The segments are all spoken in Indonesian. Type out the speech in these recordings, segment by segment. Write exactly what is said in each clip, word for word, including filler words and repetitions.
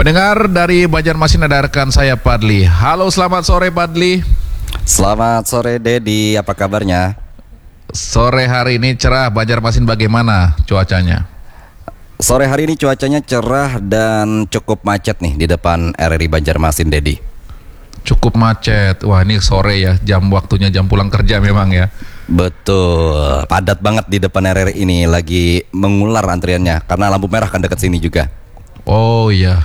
Pendengar dari Banjarmasin, ada rekan saya Padli. Halo, selamat sore Padli. Selamat sore Dedi, apa kabarnya? Sore hari ini cerah, Banjarmasin bagaimana cuacanya? Sore hari ini cuacanya cerah dan cukup macet nih di depan R R I Banjarmasin, Dedi. Cukup macet, wah ini sore ya, jam waktunya jam pulang kerja memang ya. Betul, padat banget di depan R R I ini, lagi mengular antriannya karena lampu merah kan dekat sini juga. Oh iya.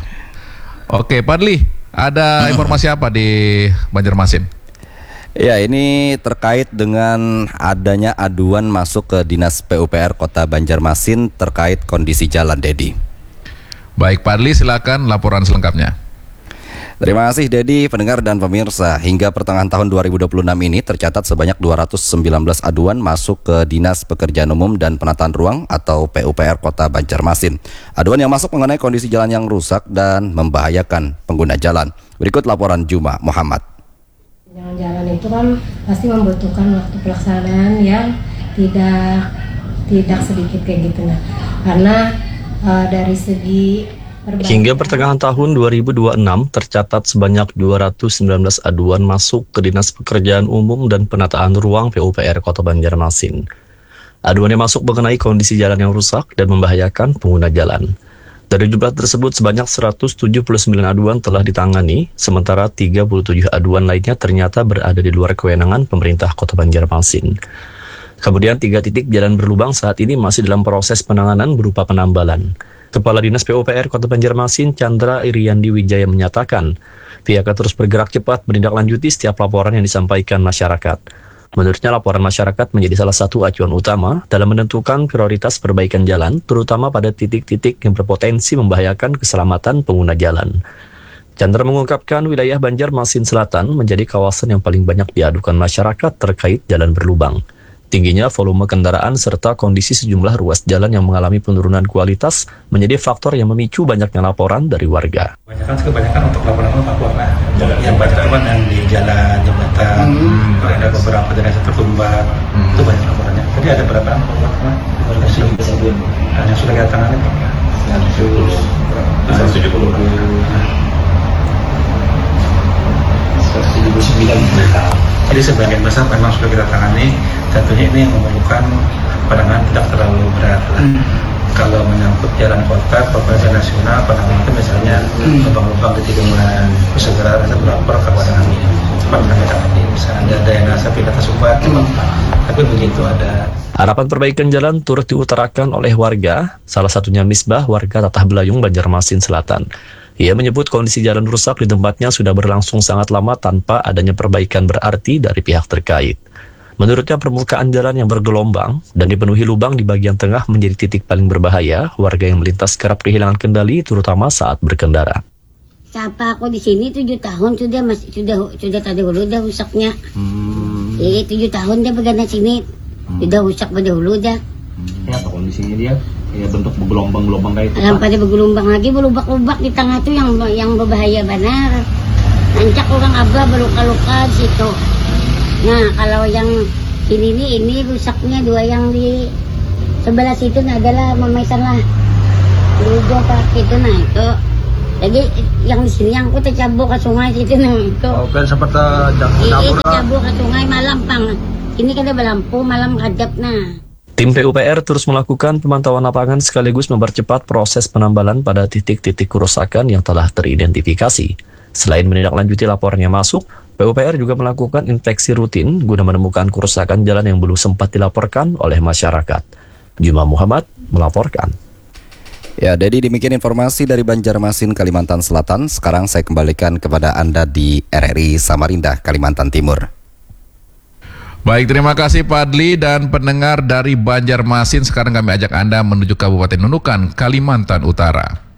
Oke Padli, ada informasi apa di Banjarmasin? Ya, ini terkait dengan adanya aduan masuk ke Dinas P U P R Kota Banjarmasin terkait kondisi jalan, Dedi. Baik Padli, silakan laporan selengkapnya. Terima kasih Dedi, pendengar dan pemirsa. Hingga pertengahan tahun dua ribu dua puluh enam ini tercatat sebanyak dua ratus sembilan belas aduan masuk ke Dinas Pekerjaan Umum dan Penataan Ruang atau P U P R Kota Banjarmasin. Aduan yang masuk mengenai kondisi jalan yang rusak dan membahayakan pengguna jalan. Berikut laporan Juma Muhammad. Jalan-jalan itu kan pasti membutuhkan waktu pelaksanaan yang tidak tidak sedikit kayak gitu, nah karena uh, dari segi hingga pertengahan tahun dua ribu dua puluh enam tercatat sebanyak dua ratus sembilan belas aduan masuk ke Dinas Pekerjaan Umum dan Penataan Ruang P U P R Kota Banjarmasin. Aduan yang masuk mengenai kondisi jalan yang rusak dan membahayakan pengguna jalan. Dari jumlah tersebut sebanyak seratus tujuh puluh sembilan aduan telah ditangani, sementara tiga puluh tujuh aduan lainnya ternyata berada di luar kewenangan pemerintah Kota Banjarmasin. Kemudian tiga titik jalan berlubang saat ini masih dalam proses penanganan berupa penambalan. Kepala Dinas P U P R Kota Banjarmasin, Chandra Iriandi Wijaya menyatakan, pihaknya terus bergerak cepat menindaklanjuti setiap laporan yang disampaikan masyarakat. Menurutnya, laporan masyarakat menjadi salah satu acuan utama dalam menentukan prioritas perbaikan jalan, terutama pada titik-titik yang berpotensi membahayakan keselamatan pengguna jalan. Chandra mengungkapkan wilayah Banjarmasin Selatan menjadi kawasan yang paling banyak diadukan masyarakat terkait jalan berlubang. Tingginya volume kendaraan serta kondisi sejumlah ruas jalan yang mengalami penurunan kualitas menjadi faktor yang memicu banyaknya laporan dari warga. Kebanyakan kebanyakan untuk laporan lapor lah, yang banyak yang di jalan jembatan, hmm. ada beberapa jalan yang tertumbat, hmm. itu banyak laporannya. Jadi ada berapa laporan? Yang sudah kita tangani seratus tujuh puluh. seratus tujuh puluh sembilan. Jadi sebagian besar memang sudah kita tangani, tentunya ini memerlukan penanganan tidak terlalu berat lah. Hmm. Kalau menyangkut jalan kota, provinsi nasional, penanganan itu misalnya lubang-lubang di tikungan, segera rasa berapa kepada kami, cepat kami tangani. Misalnya ada yang rasa pindah tersumbat, hmm. tapi begitu ada. Harapan perbaikan jalan turut diutarakan oleh warga, salah satunya Misbah, warga Tatah Belayung, Banjarmasin Selatan. Ia menyebut kondisi jalan rusak di tempatnya sudah berlangsung sangat lama tanpa adanya perbaikan berarti dari pihak terkait. Menurutnya, permukaan jalan yang bergelombang dan dipenuhi lubang di bagian tengah menjadi titik paling berbahaya. Warga yang melintas kerap kehilangan kendali, terutama saat berkendara. Siapa aku di sini tujuh tahun sudah masih sudah sudah tadi hulu dah rusaknya. Hmm. Eh tujuh tahun dia bergana sini, hmm. sudah rusak pada hulu dah. Hmm. Ya, apa kondisinya dia? Ya, bentuk bergelombang-gelombang kayak itu. Yang pada bergelombang lagi, berlubak-lubak di tengah tuh yang yang berbahaya benar. Nancak orang abah berluka-luka di situ. Nah, kalau yang ini nih ini rusaknya dua yang di sebelah situ nah, adalah memaisan lah. Dua kaki itu nah itu. Jadi yang di sini yang aku tercabuk ke sungai situ nah itu. Oh, kan seperti dapur. Ini tercabuk ke sungai malam pang. Ini kan ada lampu malam hadap nah. Tim P U P R terus melakukan pemantauan lapangan sekaligus mempercepat proses penambalan pada titik-titik kerusakan yang telah teridentifikasi. Selain menindaklanjuti laporan yang masuk, P U P R juga melakukan inspeksi rutin guna menemukan kerusakan jalan yang belum sempat dilaporkan oleh masyarakat. Juma Muhammad melaporkan. Ya, jadi demikian informasi dari Banjarmasin, Kalimantan Selatan. Sekarang saya kembalikan kepada Anda di R R I Samarinda, Kalimantan Timur. Baik, terima kasih Padli dan pendengar dari Banjarmasin. Sekarang kami ajak Anda menuju Kabupaten Nunukan, Kalimantan Utara.